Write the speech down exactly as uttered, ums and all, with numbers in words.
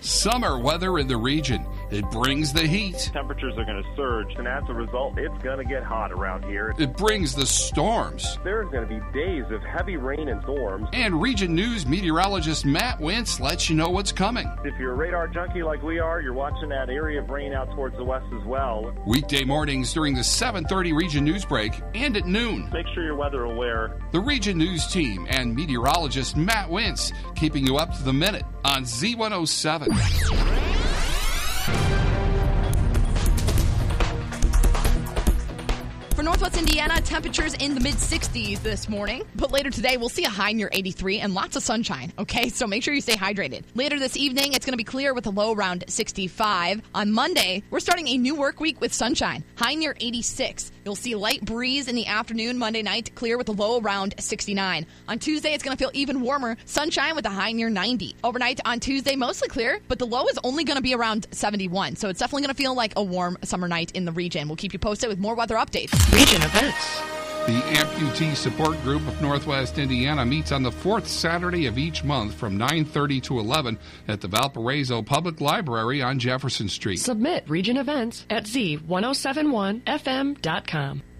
Summer weather in the region. It brings the heat. Temperatures are going to surge, and as a result, it's going to get hot around here. It brings the storms. There's going to be days of heavy rain and storms. And Region News meteorologist Matt Wentz lets you know what's coming. If you're a radar junkie like we are, you're watching that area of rain out towards the west as well. Weekday mornings during the seven thirty Region News break and at noon. Make sure you're weather aware. The Region News team and meteorologist Matt Wentz keeping you up to the minute on Z one oh seven. For Northwest Indiana, temperatures in the mid-sixties this morning. But later today, we'll see a high near eighty-three and lots of sunshine, okay? So make sure you stay hydrated. Later this evening, it's going to be clear with a low around sixty-five. On Monday, we're starting a new work week with sunshine, high near eighty-six. You'll see light breeze in the afternoon Monday night, clear with a low around sixty-nine. On Tuesday, it's going to feel even warmer, sunshine with a high near ninety. Overnight on Tuesday, mostly clear, but the low is only going to be around seventy-one. So it's definitely going to feel like a warm summer night in the region. We'll keep you posted with more weather updates. Region events. The Amputee Support Group of Northwest Indiana meets on the fourth Saturday of each month from nine thirty to eleven at the Valparaiso Public Library on Jefferson Street. Submit region events at Z ten seventy-one F M dot com.